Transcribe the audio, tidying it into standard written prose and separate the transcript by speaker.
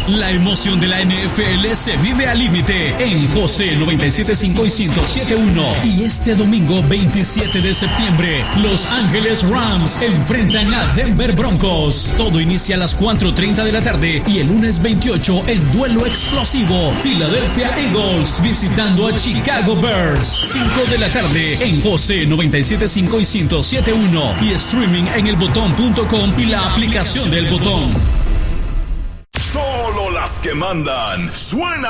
Speaker 1: La emoción de la NFL se vive al límite en José 97.5 y 107.1. Y este domingo 27 de septiembre, Los Ángeles Rams enfrentan a Denver Broncos. Todo inicia a las 4:30 de la tarde y el lunes 28 en duelo explosivo, Philadelphia Eagles visitando a Chicago Bears. 5 de la tarde en José 97.5 y 107.1 y streaming en elbotón.com y la aplicación del Botón.
Speaker 2: Solo las que mandan suenan.